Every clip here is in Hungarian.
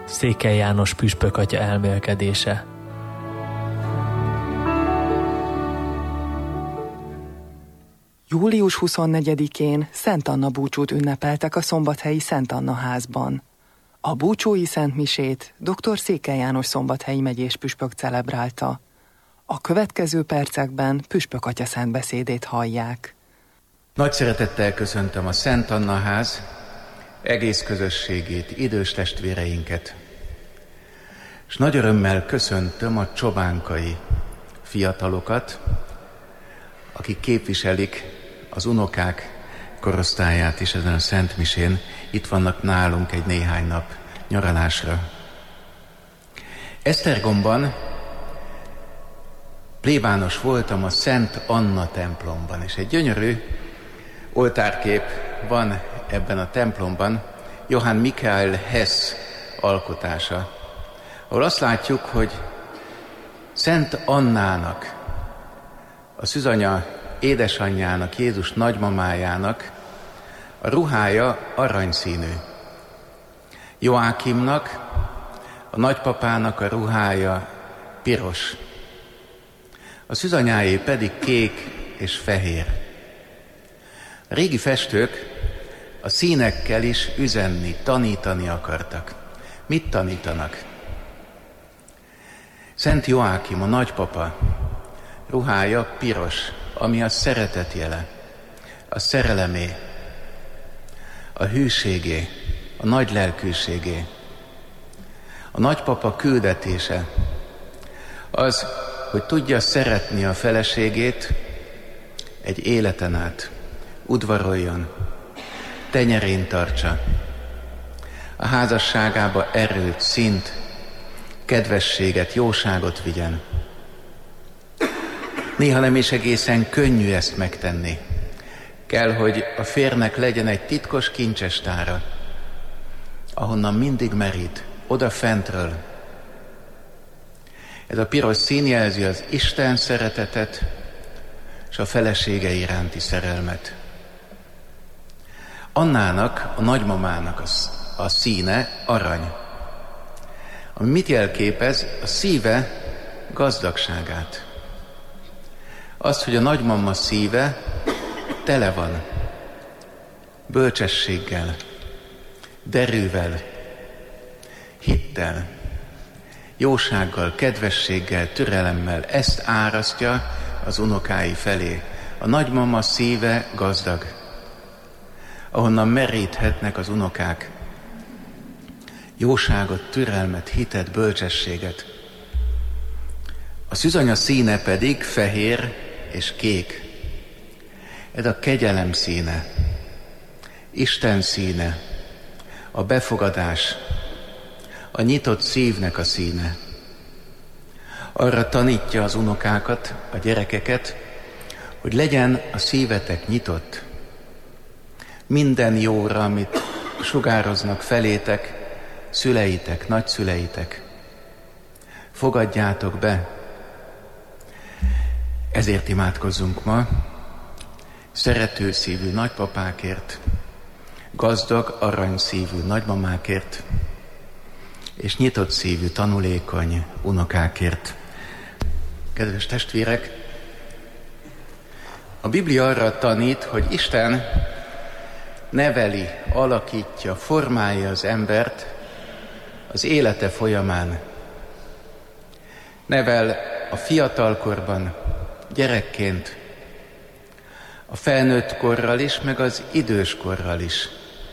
Székely János püspök atya elmélkedése. Július 24-én Szent Anna búcsút ünnepeltek a szombathelyi Szent Anna házban. A búcsói szentmisét dr. Székely János szombathelyi megyés püspök celebrálta. A következő percekben püspök atya szent beszédét hallják. Nagy szeretettel köszöntöm a Szent Anna ház egész közösségét, idős testvéreinket. És nagy örömmel köszöntöm a csobánkai fiatalokat, akik képviselik az unokák korosztályát is ezen a szentmisén. Itt vannak nálunk egy néhány nap nyaralásra. Esztergomban plébános voltam a Szent Anna templomban, és egy gyönyörű oltárkép van ebben a templomban, Johann Michael Hess alkotása, ahol azt látjuk, hogy Szent Annának, a szűzanya édesanyjának, Jézus nagymamájának a ruhája aranyszínű. Joákimnak, a nagypapának a ruhája piros. A szűzanyáé pedig kék és fehér. A régi festők a színekkel is üzenni, tanítani akartak. Mit tanítanak? Szent Joákim, a nagypapa ruhája piros, ami a szeretet jele, a szerelemé, a hűségé, a nagy lelkűségé. A nagypapa küldetése az, hogy tudja szeretni a feleségét egy életen át, udvaroljon, tenyerén tartsa, a házasságába erőt, szint, kedvességet, jóságot vigyen. Néha nem is egészen könnyű ezt megtenni. Kell, hogy a férnek legyen egy titkos kincsestára, ahonnan mindig merít, oda fentről. Ez a piros szín jelzi az Isten szeretetet és a felesége iránti szerelmet. Annának, a nagymamának a színe arany, ami mit jelképez? A szíve gazdagságát. Azt, hogy a nagymama szíve tele van bölcsességgel, derűvel, hittel, jósággal, kedvességgel, türelemmel. Ezt árasztja az unokái felé. A nagymama szíve gazdag, ahonnan meríthetnek az unokák jóságot, türelmet, hitet, bölcsességet. A szűzanya színe pedig fehér és kék. Ez a kegyelem színe, Isten színe, a befogadás, a nyitott szívnek a színe. Arra tanítja az unokákat, a gyerekeket, hogy legyen a szívetek nyitott. Minden jóra, amit sugároznak felétek, szüleitek, nagyszüleitek. Fogadjátok be. Ezért imádkozzunk ma szerető szívű nagypapákért, gazdag, aranyszívű nagymamákért, és nyitott szívű, tanulékony unokákért. Kedves testvérek, a Biblia arra tanít, hogy Isten neveli, alakítja, formálja az embert az élete folyamán. Nevel a fiatalkorban, gyerekként, a felnőtt korral is, meg az idős korral is.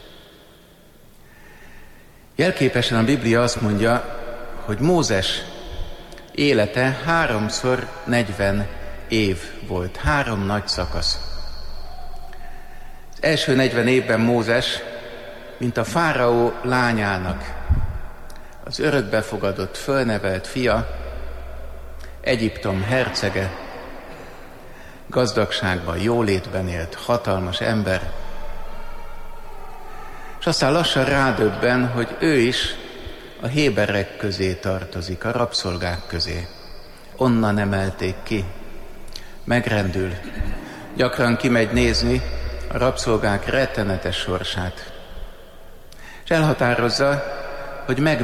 Jelképesen a Biblia azt mondja, hogy Mózes élete 3x40 év volt, 3 nagy szakasz. Az első 40 évben Mózes, mint a fáraó lányának, az örökbefogadott, fölnevelt fia, Egyiptom hercege, gazdagságban, jólétben élt, hatalmas ember, és aztán lassan rádöbben, hogy ő is a héberek közé tartozik, a rabszolgák közé. Onnan emelték ki, megrendül, gyakran kimegy nézni a rabszolgák rettenetes sorsát, és elhatározza, hogy